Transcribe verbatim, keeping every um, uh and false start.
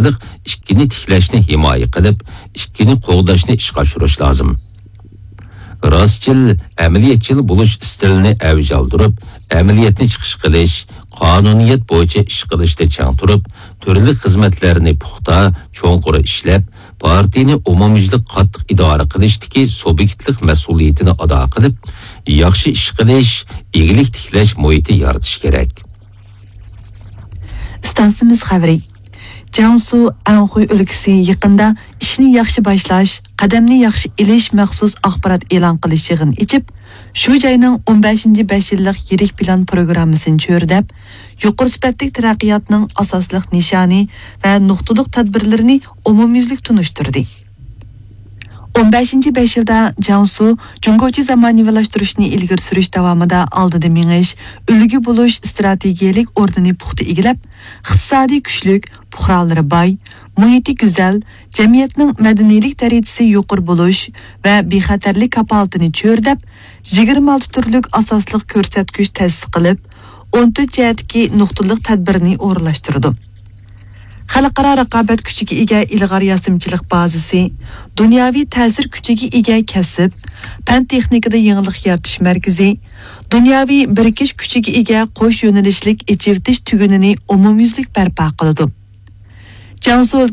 orqali ikkini tiklashni himoya qilib, ikkini qo'g'dashni ishga oshirish lozim. Rostchil, amaliyatchil bo'lish istilini avj oldirib, amaliyatni chiqish qilish, qonuniyat bo'yicha ish qilishda chang turib, turli xizmatlarni puxta, cho'nqur ishlab, partiyani umumyuzlik qattiq idora qilishdagi subyektlik mas'uliyatini ado qilib, yaxshi ish qilish, eglik tiklash muhiti yaratish kerak. Stansimiz xabari. Jiangsu Anhui o'lkasi yaqinda ishni yaxshi boshlash, qadamni yaxshi ilish maxsus axborot e'lon qilish yig'in ichib, shu joyning o'n beshinchi besh yillik yirik plan programmasini cho'rdab, yuqori sifatli taraqqiyotning asosli nishoni va nuqtaliq tadbirlarini umumyuzlik tunishtirdi. o'n beshinchi besh yilda Jiangsu Jungochi zamonaviylashtirishni ilgari surish davomida oldida mengish, ulgu bo'lish strategiyalik o'rnini puxta egallab, iqtisodiy kuchlik, puhralari boy, muhiti go'zal, jamiyatning madaniylik darajasi yuqori bo'lish va bexatarlik kapolatini cho'rdab, yigirma olti turlik asosli ko'rsatkich ta'sis qilib, o'n to'rt jihatdagi nuqtaliq tadbirni o'rinlashtirdi. Xalqaro raqobat kuchiga ega ilg'or yosimchilik bazasi, dunyoviy ta'sir kuchiga ega kasb, fan texnikada yangilik yaratish markazi, dunyoviy birikish kuchiga ega qo'sh yo'nalishlik echivtish tugunini umumyuzlik barpo qildi. Jiangsu